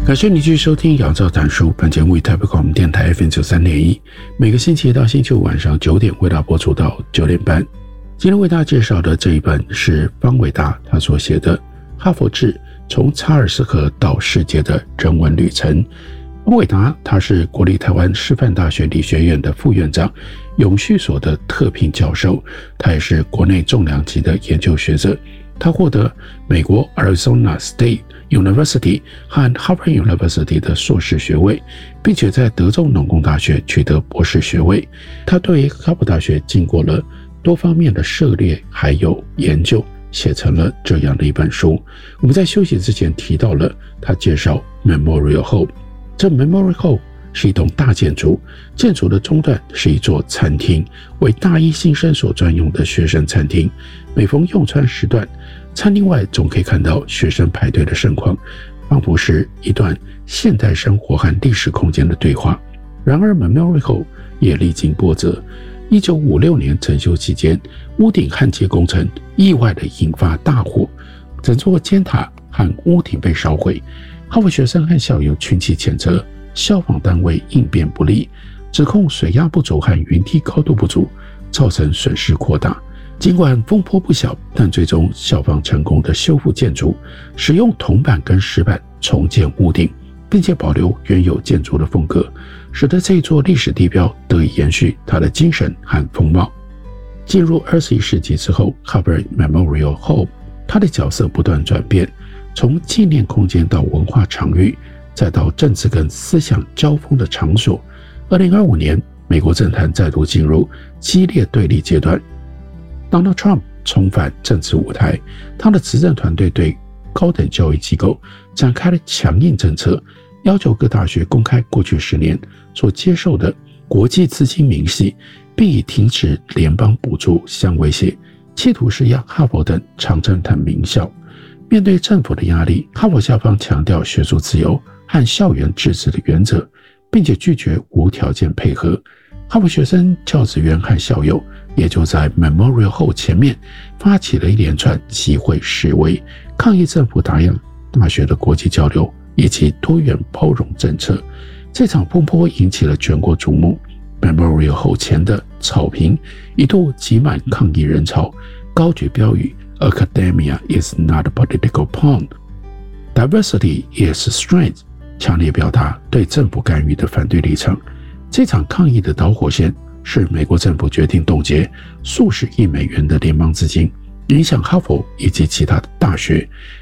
感谢你继续收听杨照谈书，本节目以台北广播电台 FM93.1，每个星期一到星期五晚上9点为大家播出到9点半。今天为大家介绍的这一本是方伟达他所写的《哈佛志：从查尔斯河到世界的人文旅程》。方伟达他是国立台湾师范大学理学院的副院长，永续所的特聘教授，他也是国内重量级的研究学者。他获得美国 Arizona State University 和 Harvard University 的硕士学位，并且在德州农工大学取得博士学位。他对哈佛大学经过了多方面的涉猎还有研究，写成了这样的一本书。我们在休息之前提到了他介绍 Memorial Hall， 这 Memorial Hall 是一栋大建筑，建筑的中段是一座餐厅，为大一新生所专用的学生餐厅。每逢用餐时段，餐厅外总可以看到学生排队的盛况，仿佛是一段现代生活和历史空间的对话。然而 Memorial Hall 也历经波折。1956年整修期间，屋顶焊接工程意外地引发大火，整座尖塔和屋顶被烧毁。哈佛学生和校友群起谴责消防单位应变不力，指控水压不足和云梯高度不足，造成损失扩大。尽管风波不小，但最终校方成功的修复建筑，使用铜板跟石板重建屋顶，并且保留原有建筑的风格，使得这座历史地标得以延续它的精神和风貌。进入21世纪之后， Harvard Memorial Hall 它的角色不断转变，从纪念空间到文化场域，再到政治跟思想交锋的场所。2025年，美国政坛再度进入激烈对立阶段。Donald Trump 重返政治舞台，他的执政团队对高等教育机构展开了强硬政策，要求各大学公开过去10年所接受的国际资金明细，并以停止联邦补助相威胁，企图施压哈佛等常春藤名校。面对政府的压力，哈佛校方强调学术自由和校园自治的原则，并且拒绝无条件配合。哈佛学生、教职员和校友也就在 Memorial Hall 前面发起了一连串集会示威，抗议政府打压大学的国际交流以及多元包容政策。这场风波引起了全国瞩目， Memorial Hall 前的草坪一度挤满抗议人潮，高举标语 Academia is not a political pawn, Diversity is strength， 强烈表达对政府干预的反对立场。这场抗议的导火线是美国政府决定冻结数十亿美元的联邦资金，影响哈佛以及其他的大学，